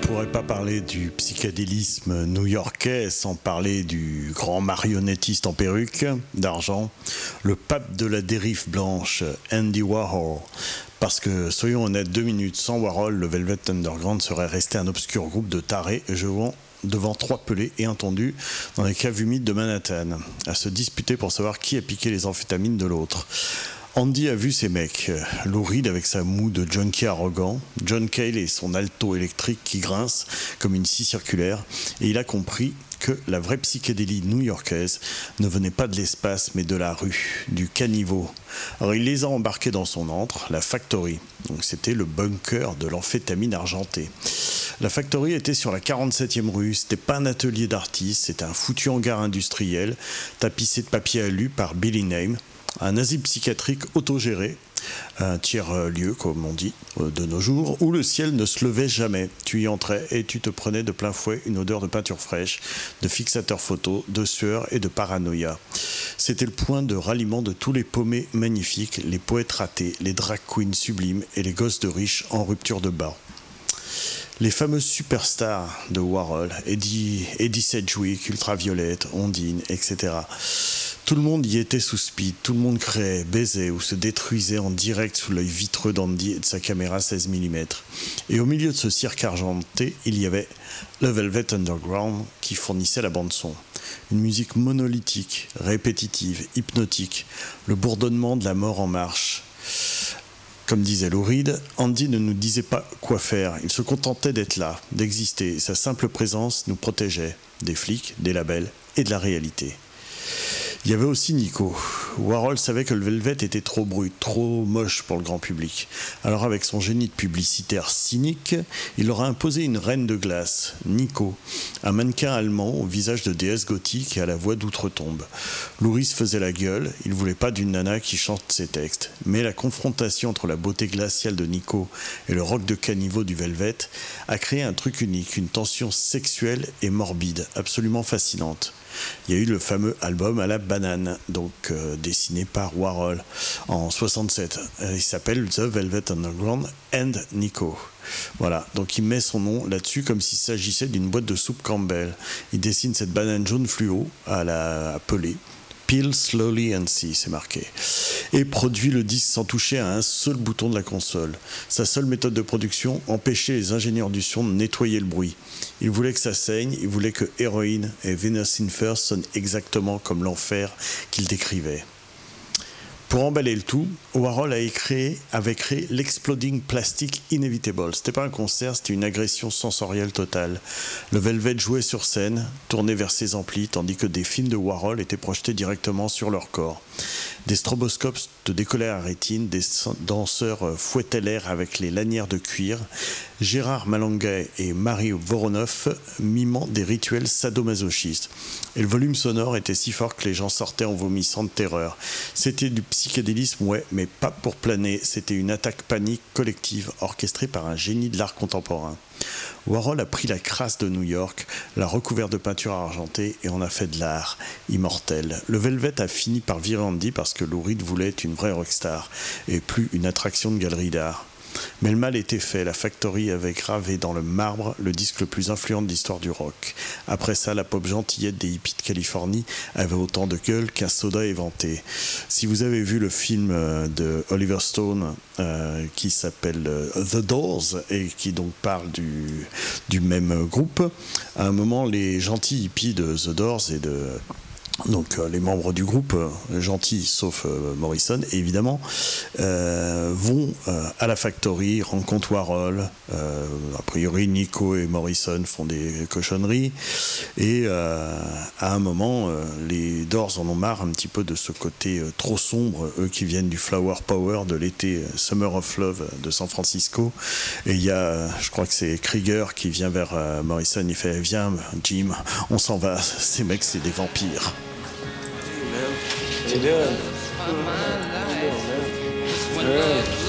pourrait pas parler du psychédélisme new-yorkais sans parler du grand marionnettiste en perruque d'argent, le pape de la dérive blanche, Andy Warhol. Parce que, soyons honnêtes, 2 minutes sans Warhol, le Velvet Underground serait resté un obscur groupe de tarés jouant devant 3 pelés et entendus dans les caves humides de Manhattan, à se disputer pour savoir qui a piqué les amphétamines de l'autre. Andy a vu ces mecs, Lou Reed avec sa moue de junkie arrogant, John Cale et son alto électrique qui grince comme une scie circulaire, et il a compris que la vraie psychédélie new-yorkaise ne venait pas de l'espace mais de la rue, du caniveau. Alors il les a embarqués dans son antre, la Factory, donc c'était le bunker de l'amphétamine argentée. La Factory était sur la 47e rue, c'était pas un atelier d'artistes, c'était un foutu hangar industriel, tapissé de papier alu par Billy Name, un asile psychiatrique autogéré, un tiers-lieu, comme on dit, de nos jours, où le ciel ne se levait jamais. Tu y entrais et tu te prenais de plein fouet une odeur de peinture fraîche, de fixateur photo, de sueur et de paranoïa. C'était le point de ralliement de tous les paumés magnifiques, les poètes ratés, les drag queens sublimes et les gosses de riches en rupture de bas. Les fameuses superstars de Warhol, Eddie Sedgwick, Ultraviolette, Ondine, etc. Tout le monde y était sous speed, tout le monde créait, baisait ou se détruisait en direct sous l'œil vitreux d'Andy et de sa caméra 16 mm. Et au milieu de ce cirque argenté, il y avait le Velvet Underground qui fournissait la bande-son. Une musique monolithique, répétitive, hypnotique, le bourdonnement de la mort en marche. Comme disait Lou Reed, Andy ne nous disait pas quoi faire, il se contentait d'être là, d'exister. Sa simple présence nous protégeait des flics, des labels et de la réalité. Il y avait aussi Nico. Warhol savait que le Velvet était trop brut, trop moche pour le grand public. Alors avec son génie de publicitaire cynique, il leur a imposé une reine de glace, Nico, un mannequin allemand au visage de déesse gothique et à la voix d'outre-tombe. Louris faisait la gueule, il voulait pas d'une nana qui chante ses textes. Mais la confrontation entre la beauté glaciale de Nico et le rock de caniveau du Velvet a créé un truc unique, une tension sexuelle et morbide, absolument fascinante. Il y a eu le fameux album à la banane, donc dessiné par Warhol en 67. Il s'appelle The Velvet Underground and Nico. Voilà, donc il met son nom là-dessus comme s'il s'agissait d'une boîte de soupe Campbell. Il dessine cette banane jaune fluo à la pelée. Peel slowly and see, c'est marqué. Et produit le disque sans toucher à un seul bouton de la console. Sa seule méthode de production, empêcher les ingénieurs du son de nettoyer le bruit. Il voulait que ça saigne, il voulait que Heroin et Venus in Fur sonnent exactement comme l'enfer qu'il décrivait. Pour emballer le tout, Warhol avait créé l'Exploding Plastic Inevitable. C'était pas un concert, c'était une agression sensorielle totale. Le Velvet jouait sur scène, tourné vers ses amplis, tandis que des films de Warhol étaient projetés directement sur leur corps. Des stroboscopes te décollaient à la rétine, des danseurs fouettaient l'air avec les lanières de cuir, Gérard Malanga et Marie Voronoff mimant des rituels sadomasochistes. Et le volume sonore était si fort que les gens sortaient en vomissant de terreur. C'était du psychédélisme, ouais, mais pas pour planer, c'était une attaque panique collective orchestrée par un génie de l'art contemporain. Warhol a pris la crasse de New York, l'a recouvert de peinture argentée et en a fait de l'art immortel. Le Velvet a fini par virer Andy parce que Lou Reed voulait être une vraie rockstar et plus une attraction de galerie d'art. Mais le mal était fait, la Factory avait gravé dans le marbre le disque le plus influent de l'histoire du rock. Après ça, la pop gentillette des hippies de Californie avait autant de gueule qu'un soda éventé. Si vous avez vu le film de Oliver Stone qui s'appelle The Doors et qui donc parle du même groupe, à un moment les gentils hippies de The Doors et de... Donc les membres du groupe, gentils sauf Morrison évidemment, vont à la Factory, rencontrent Warhol, a priori Nico et Morrison font des cochonneries et à un moment les Doors en ont marre un petit peu de ce côté trop sombre, eux qui viennent du Flower Power de l'été Summer of Love de San Francisco, et il y a, je crois que c'est Krieger qui vient vers Morrison, il fait viens Jim, on s'en va, ces mecs c'est des vampires. What you doing? Good, man.